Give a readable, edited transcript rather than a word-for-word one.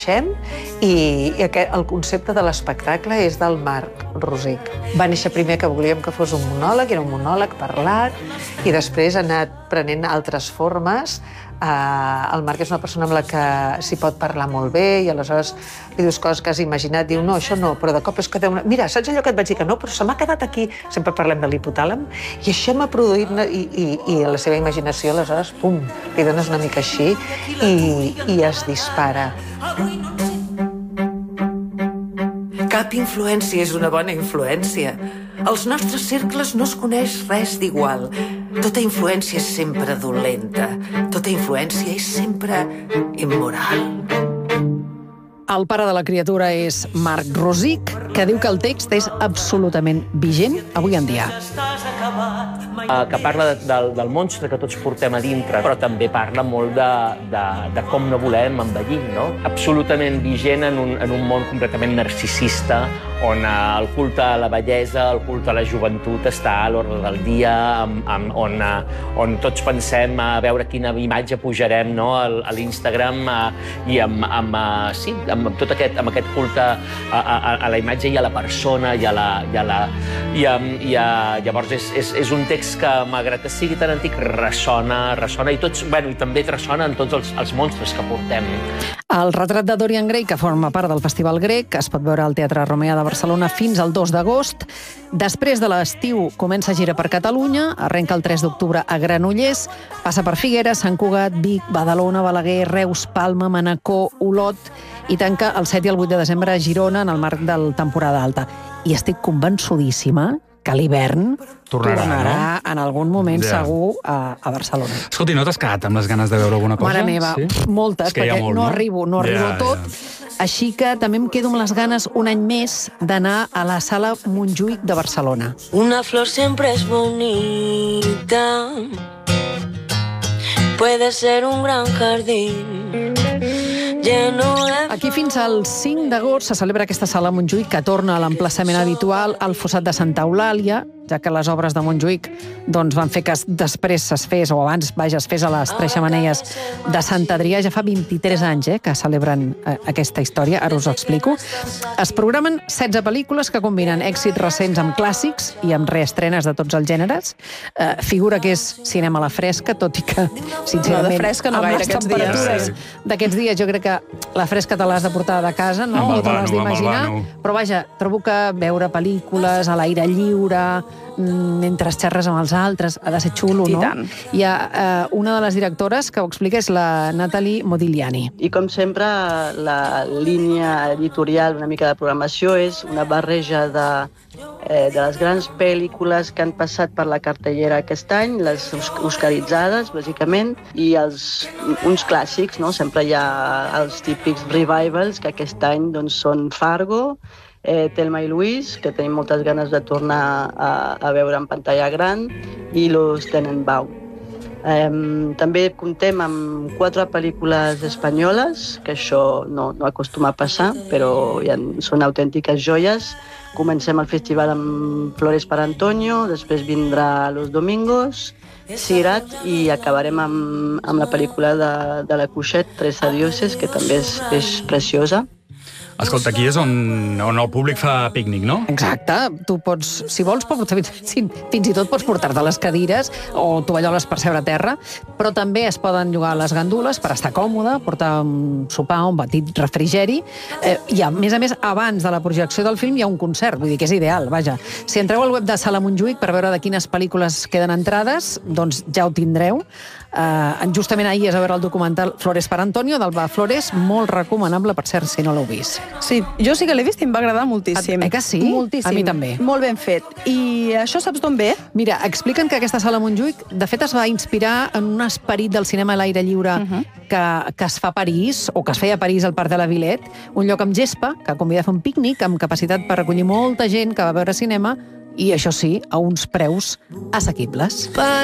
i el concepte de l'espectacle és del Marc Rosic. Va néixer primer que volíem que fos un monòleg, era un monòleg parlat, i després ha anat prenent altres formes. El Marc és una persona amb la que s'hi pot parlar molt bé i aleshores li dius coses que has imaginat, diu no, això no, però de cop és que mira, saps allò que et vaig dir que no, però se m'ha quedat aquí, sempre parlem de l'hipotàlem, i això m'ha produït, i la seva imaginació aleshores, pum, li dones una mica així i es dispara. Cap influència és una bona influència. Als nostres cercles no es coneix res d'igual. Tota influència és sempre dolenta. Tota influència és sempre immoral. El pare de la criatura és Marc Rosic, que diu que el text és absolutament vigent avui en dia. Que parla del monstre que tots portem a dintre, però també parla molt de com no volem envellir, no? Absolutament vigent en un món completament narcisista, on el culte a la bellesa, el culte a la joventut està a l'ordre del dia, on tots pensem a veure quina imatge pujarem a l'Instagram i amb tot aquest culte a la imatge i a la persona llavors és un text que, malgrat que sigui tan antic, ressona i també ressona en tots els monstres que portem. El retrat de Dorian Gray, que forma part del Festival Grec, es pot veure al Teatre Romea de Barcelona fins al 2 d'agost. Després de l'estiu comença gira per Catalunya, arrenca el 3 d'octubre a Granollers, passa per Figueres, Sant Cugat, Vic, Badalona, Balaguer, Reus, Palma, Manacor, Olot i tanca el 7 i el 8 de desembre a Girona en el marc del temporada alta. I estic convençudíssima que l'hivern tornarà en algun moment segur a Barcelona. Escolti, no t'has quedat amb les ganes de veure alguna cosa? Mare meva, moltes, perquè no arribo a tot. Així que també em quedo amb les ganes un any més d'anar a la Sala Montjuïc de Barcelona. Una flor siempre es bonita, puede ser un gran jardín. Aquí fins al 5 d'agost se celebra aquesta Sala Montjuïc, que torna a l'emplaçament habitual al fossat de Santa Eulàlia, ja que les obres de Montjuïc van fer que després es fes, o abans, es fes a les Tres Xemeneies de Sant Adrià. Ja fa 23 anys que celebren aquesta història, ara us ho explico. Es programen 16 pel·lícules que combinen èxits recents amb clàssics i amb reestrenes de tots els gèneres. Figura que és cinema a la fresca, tot i que, sincerament, de fresca no gaire aquests dies. D'aquests dies jo crec que la fresca te l'has de portar de casa, no? O te l'has d'imaginar. Però vaja, trobo que veure pel·lícules a l'aire lliure, mentre xerres amb els altres, ha de ser xulo, no? I tant. Hi ha una de les directores que ho explica, és la Natalie Modigliani. I com sempre, la línia editorial, una mica de programació, és una barreja de les grans pel·lícules que han passat per la cartellera aquest any, les oscaritzades, bàsicament, i uns clàssics, no? Sempre hi ha els típics revivals, que aquest any són Fargo, Thelma i Louise, que tenim moltes ganes de tornar a veure en pantalla gran, i Los Tenenbaum. També comptem amb 4 pel·lícules espanyoles, que això no acostuma a passar, però són autèntiques joies. Comencem el festival amb Flores para Antonio, després vindrà Los Domingos, Sirat, i acabarem amb la pel·lícula de la Cuixet, Tres Adioses, que també és preciosa. Escolta, aquí és on el públic fa pícnic, no? Exacte. Tu pots, si vols, fins i tot pots portar-te les cadires o tovalloles per seure a terra, però també es poden llogar les gandules per estar còmode, portar un sopar, un petit refrigeri, i a més, abans de la projecció del film hi ha un concert, vull dir que és ideal, vaja. Si entreu al web de Sala Montjuïc per veure de quines pel·lícules queden entrades, doncs ja ho tindreu. Justament ahir es va veure el documental Flores para Antonio, d'Alba Flores, molt recomanable, per cert, si no l'heu vist. Sí, jo sí que l'he vist i em va agradar moltíssim. Que sí? Moltíssim. A mi també. Molt ben fet. I això saps d'on ve? Mira, expliquen que aquesta Sala Montjuïc, de fet, es va inspirar en un esperit del cinema a l'aire lliure que es fa a París, o que es feia a París al Parc de la Villette, un lloc amb gespa, que convida a fer un pícnic, amb capacitat per recollir molta gent que va veure cinema, i això sí, a uns preus assequibles.